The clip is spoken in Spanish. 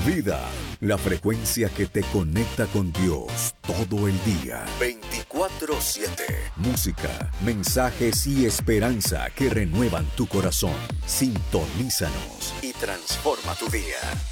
Vida, la frecuencia que te conecta con Dios todo el día. 24/7. Música, mensajes y esperanza que renuevan tu corazón. Sintonízanos y transforma tu día.